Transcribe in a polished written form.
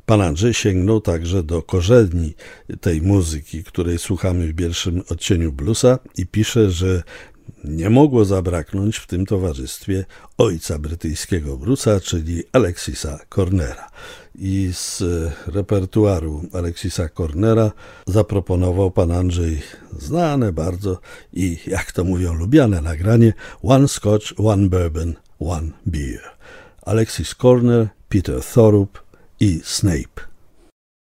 Pan Andrzej sięgnął także do korzeni tej muzyki, której słuchamy w pierwszym odcieniu bluesa i pisze, że nie mogło zabraknąć w tym towarzystwie ojca brytyjskiego bluesa, czyli Alexisa Cornera. I z repertuaru Alexisa Cornera zaproponował pan Andrzej znane bardzo i, jak to mówią, lubiane nagranie One Scotch, One Bourbon, One Beer. Alexis Corner, Peter Thorup i Snape.